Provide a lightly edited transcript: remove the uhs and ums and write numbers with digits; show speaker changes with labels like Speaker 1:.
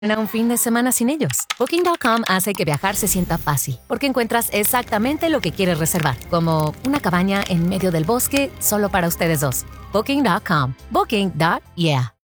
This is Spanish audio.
Speaker 1: un fin de semana sin ellos. Booking.com hace que viajar se sienta fácil, porque encuentras exactamente lo que quieres reservar, como una cabaña en medio del bosque solo para ustedes dos. Booking.com. Booking.yeah.